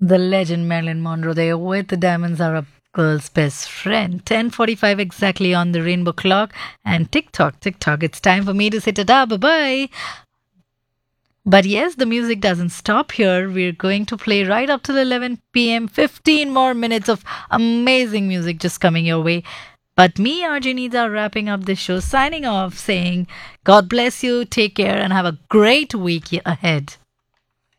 The legend Marilyn Monroe there with the Diamonds Are a Girl's Best Friend. 10:45 exactly on the rainbow clock. And TikTok, TikTok. It's time for me to say ta-da, bye-bye. But yes, the music doesn't stop here. We're going to play right up till 11 p.m. 15 more minutes of amazing music just coming your way. But me, Arjunita, wrapping up this show, signing off, saying, God bless you, take care, and have a great week ahead.